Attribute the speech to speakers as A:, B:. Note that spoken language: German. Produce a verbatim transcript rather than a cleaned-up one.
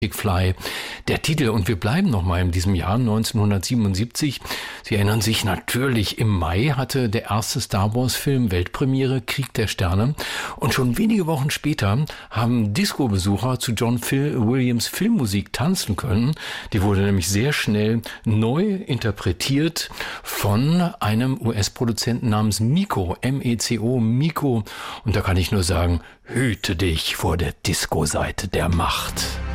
A: Fly, der Titel. Und wir bleiben nochmal in diesem Jahr neunzehnhundertsiebenundsiebzig. Sie erinnern sich natürlich, im Mai hatte der erste Star Wars Film Weltpremiere, Krieg der Sterne. Und schon wenige Wochen später haben Disco-Besucher zu John Phil Williams Filmmusik tanzen können. Die wurde nämlich sehr schnell neu interpretiert von einem U S-Produzenten namens Meco, M E C O, Meco. Und da kann ich nur sagen, hüte dich vor der Disco-Seite der Macht.